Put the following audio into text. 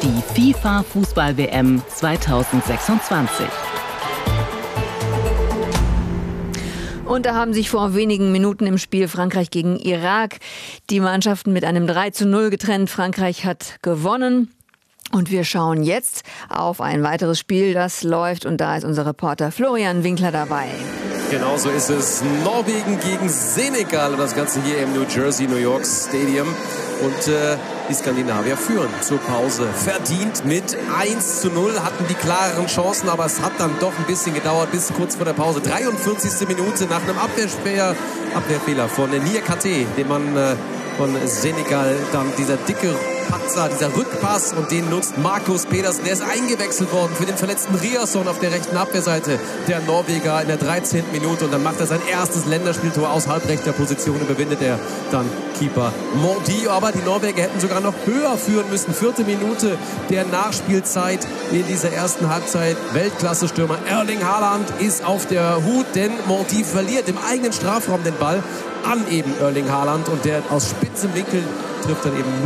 die FIFA Fußball-WM 2026. Und da haben sich vor wenigen Minuten im Spiel Frankreich gegen Irak die Mannschaften mit einem 3:0 getrennt. Frankreich hat gewonnen. Und wir schauen jetzt auf ein weiteres Spiel, das läuft. Und da ist unser Reporter Florian Winkler dabei. Genau so ist es. Norwegen gegen Senegal. Und das Ganze hier im New Jersey, New York Stadium. Und die Skandinavier führen zur Pause verdient mit 1:0, hatten die klareren Chancen, aber es hat dann doch ein bisschen gedauert bis kurz vor der Pause. 43. Minute nach einem Abwehrfehler von Niakate, dem Mann von Senegal, dann dieser dicke Patzer, dieser Rückpass, und den nutzt Markus Pedersen. Der ist eingewechselt worden für den verletzten Riasson auf der rechten Abwehrseite der Norweger in der 13. Minute, und dann macht er sein erstes Länderspieltor aus halbrechter Position, überwindet er dann Keeper Mondi. Aber die Norweger hätten sogar noch höher führen müssen. 4. Minute der Nachspielzeit in dieser ersten Halbzeit. Weltklasse-Stürmer Erling Haaland ist auf der Hut, denn Mondi verliert im eigenen Strafraum den Ball an eben Erling Haaland, und der aus spitzem Winkel trifft dann eben